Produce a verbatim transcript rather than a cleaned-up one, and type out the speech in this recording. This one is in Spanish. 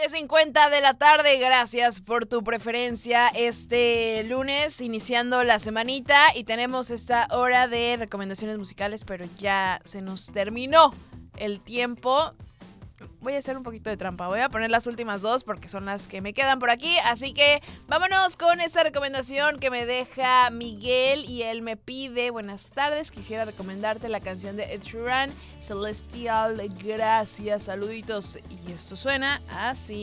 tres cincuenta de la tarde, gracias por tu preferencia este lunes, iniciando la semanita y tenemos esta hora de recomendaciones musicales, pero ya se nos terminó el tiempo. Voy a hacer un poquito de trampa, voy a poner las últimas dos porque son las que me quedan por aquí, así que vámonos con esta recomendación que me deja Miguel y él me pide: buenas tardes, quisiera recomendarte la canción de Ed Sheeran, Celestial, gracias, saluditos, y esto suena así.